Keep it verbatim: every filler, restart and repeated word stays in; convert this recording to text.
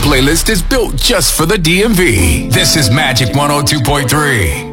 playlist is built just for the D M V. This is Magic one oh two point three.